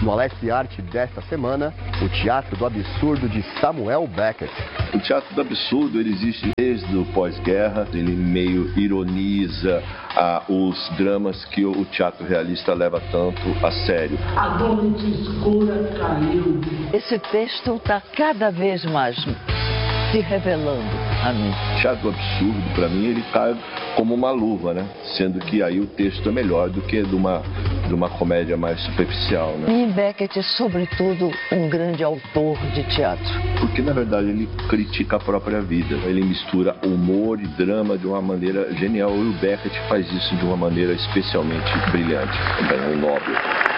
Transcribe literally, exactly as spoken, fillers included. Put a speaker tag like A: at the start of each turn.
A: No Alesse Arte desta semana, o Teatro do Absurdo de Samuel Beckett.
B: O Teatro do Absurdo ele existe desde o pós-guerra, ele meio ironiza ah, os dramas que o teatro realista leva tanto a sério.
C: A noite escura caiu.
D: Esse texto está cada vez mais se revelando a mim.
B: O Teatro do Absurdo, para mim, ele cai como uma luva, né? Sendo que aí o texto é melhor do que de uma, de uma comédia mais superficial, né?
D: E Beckett é, sobretudo, um grande autor de teatro.
B: Porque, na verdade, ele critica a própria vida. Ele mistura humor e drama de uma maneira genial. E o Beckett faz isso de uma maneira especialmente brilhante, também um Nobel.